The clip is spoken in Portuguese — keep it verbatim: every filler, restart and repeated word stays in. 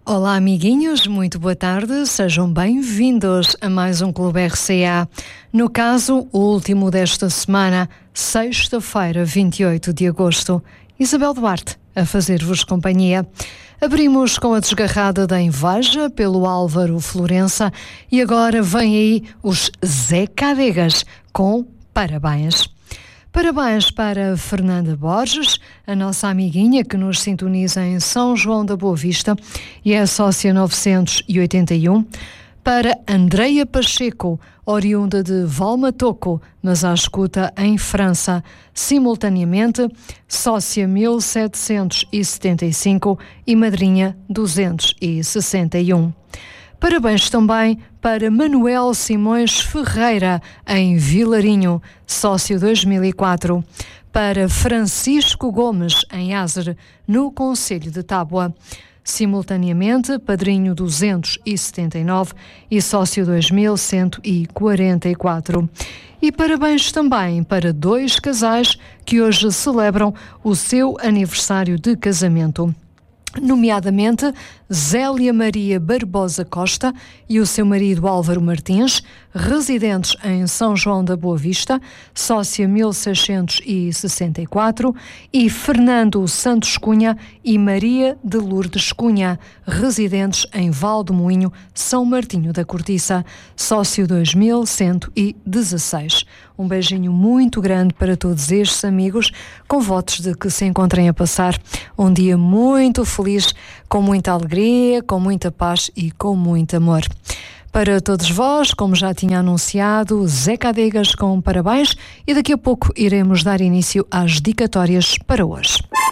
Olá, amiguinhos, muito boa tarde, sejam bem-vindos a mais um Clube R C A. No caso, o último desta semana, sexta-feira, vinte e oito de agosto. Isabel Duarte, a fazer-vos companhia. Abrimos com a desgarrada da Inveja pelo Álvaro Florença e agora vêm aí os Zé Cadegas com Parabéns. Parabéns para Fernanda Borges, a nossa amiguinha que nos sintoniza em São João da Boa Vista e é sócia novecentos e oitenta e um. Para Andreia Pacheco, oriunda de Valmatoco, mas à escuta em França, simultaneamente sócia mil setecentos e setenta e cinco e madrinha duzentos e sessenta e um. Parabéns também para Manuel Simões Ferreira, em Vilarinho, sócio dois mil e quatro. Para Francisco Gomes, em Ázer, no Concelho de Tábua. Simultaneamente, padrinho duzentos e setenta e nove e sócio dois mil cento e quarenta e quatro. E parabéns também para dois casais que hoje celebram o seu aniversário de casamento. Nomeadamente Zélia Maria Barbosa Costa e o seu marido Álvaro Martins, residentes em São João da Boa Vista, sócia mil seiscentos e sessenta e quatro, e Fernando Santos Cunha e Maria de Lourdes Cunha, residentes em Valdemoinho, São Martinho da Cortiça, sócio dois mil cento e dezesseis. Um beijinho muito grande para todos estes amigos, com votos de que se encontrem a passar um dia muito feliz, com muita alegria, com muita paz e com muito amor. Para todos vós, como já tinha anunciado, Zé Cadegas com parabéns e daqui a pouco iremos dar início às dicatórias para hoje.